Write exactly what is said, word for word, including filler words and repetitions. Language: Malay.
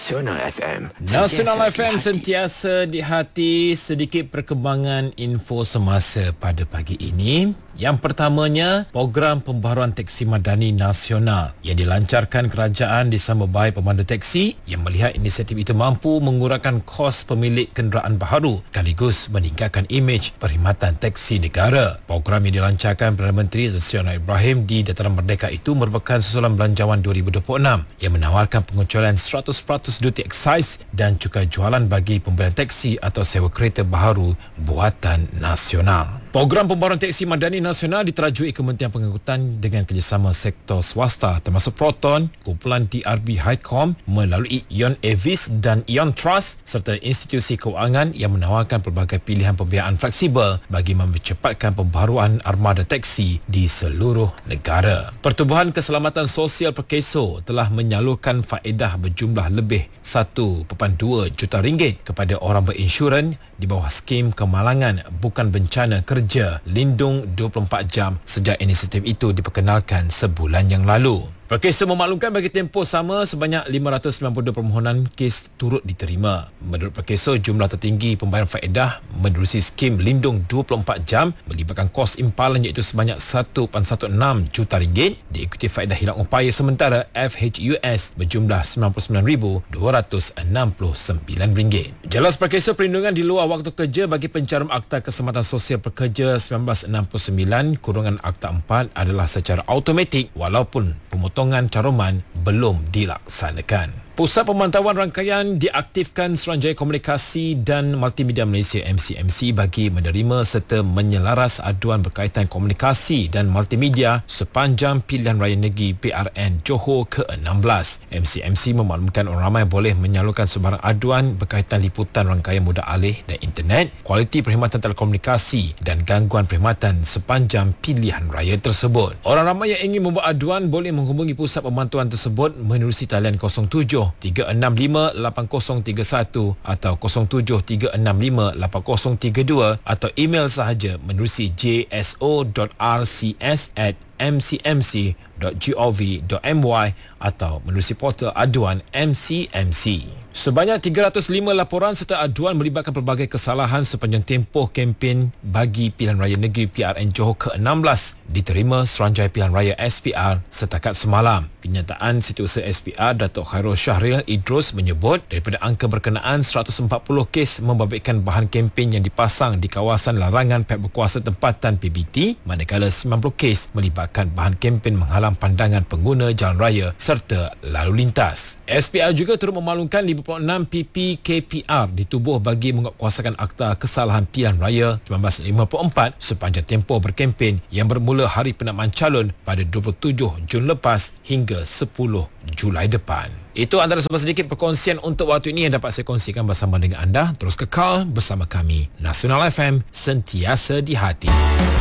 Nasional F M. Nasional F M sentiasa di hati. Sedikit perkembangan info semasa pada pagi ini. Yang pertamanya, program pembaharuan teksi madani nasional yang dilancarkan kerajaan disambut baik pemandu teksi yang melihat inisiatif itu mampu mengurangkan kos pemilik kenderaan baharu sekaligus meningkatkan imej perkhidmatan teksi negara. Program yang dilancarkan Perdana Menteri Sri Ibrahim di Dataran Merdeka itu merupakan susulan belanjawan dua ribu dua puluh enam yang menawarkan pengecualian seratus peratus duti eksais dan cukai jualan bagi pembelian teksi atau sewa kereta baharu buatan nasional. Program pembaharuan teksi madani nasional diterajui Kementerian Pengangkutan dengan kerjasama sektor swasta termasuk Proton, kumpulan D R B Highcom melalui Ion Avis dan Ion Trust serta institusi keuangan yang menawarkan pelbagai pilihan pembiayaan fleksibel bagi mempercepatkan pembaharuan armada teksi di seluruh negara. Pertubuhan Keselamatan Sosial Perkeso telah menyalurkan faedah berjumlah lebih satu perpuluhan dua juta ringgit kepada orang berinsurans di bawah skim kemalangan bukan bencana kerja Lindung dua puluh empat jam sejak inisiatif itu diperkenalkan sebulan yang lalu. Perkeso memaklumkan bagi tempoh sama sebanyak lima ratus sembilan puluh dua permohonan kes turut diterima. Menurut Perkeso, jumlah tertinggi pembayaran faedah menerusi skim Lindung dua puluh empat jam melibatkan kos impalan iaitu sebanyak satu perpuluhan enam belas juta ringgit, diikuti faedah hilang upaya sementara F H U S berjumlah sembilan puluh sembilan ribu dua ratus enam puluh sembilan ringgit. Jelas Perkeso, perlindungan di luar waktu kerja bagi pencarum Akta Keselamatan Sosial Pekerja seribu sembilan ratus enam puluh sembilan kurungan Akta empat adalah secara automatik walaupun pemotongan caruman belum dilaksanakan. Pusat Pemantauan Rangkaian diaktifkan Suruhanjaya Komunikasi dan Multimedia Malaysia M C M C bagi menerima serta menyelaras aduan berkaitan komunikasi dan multimedia sepanjang pilihan raya negeri P R N Johor ke enam belas. M C M C memaklumkan orang ramai boleh menyalurkan sebarang aduan berkaitan liputan rangkaian mudah alih dan internet, kualiti perkhidmatan telekomunikasi dan gangguan perkhidmatan sepanjang pilihan raya tersebut. Orang ramai yang ingin membuat aduan boleh menghubungi Pusat Pemantauan tersebut menerusi talian kosong tujuh tiga enam lima lapan kosong tiga satu atau kosong tujuh tiga enam lima lapan kosong tiga dua atau email sahaja menerusi j s o dot r c s at m c m c dot gov dot my atau menerusi portal aduan M C M C. Sebanyak tiga ratus lima laporan serta aduan melibatkan pelbagai kesalahan sepanjang tempoh kempen bagi pilihan raya negeri P R N Johor ke enam belas diterima Suruhanjaya Pilihan Raya S P R setakat semalam. Kenyataan Setiausaha S P R Datuk Khairul Syahril Idrus menyebut daripada angka berkenaan seratus empat puluh kes membabitkan bahan kempen yang dipasang di kawasan larangan pihak berkuasa tempatan P B T, manakala sembilan puluh kes melibatkan bahan kempen menghalang pandangan pengguna jalan raya serta lalu lintas. S P R juga turut memaklumkan lima puluh enam P P K P R ditubuh bagi menguatkuasakan Akta Kesalahan Pilihan Raya seribu sembilan ratus lima puluh empat sepanjang tempoh berkempen yang bermula hari penamaan calon pada dua puluh tujuh Jun lepas hingga sepuluh Julai depan. Itu antara sedikit perkongsian untuk waktu ini yang dapat saya kongsikan bersama dengan anda. Terus kekal bersama kami. Nasional F M, sentiasa di hati.